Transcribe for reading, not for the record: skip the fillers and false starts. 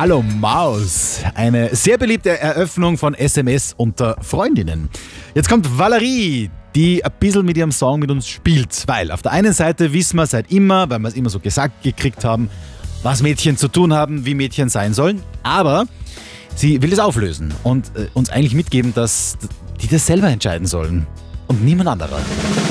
Hallo Maus. Eine sehr beliebte Eröffnung von SMS unter Freundinnen. Jetzt kommt Valerie, die ein bisschen mit ihrem Song mit uns spielt. Weil auf der einen Seite wissen wir seit immer, weil wir es immer so gesagt gekriegt haben, was Mädchen zu tun haben, wie Mädchen sein sollen. Aber sie will es auflösen und uns eigentlich mitgeben, dass die das selber entscheiden sollen und niemand anderer.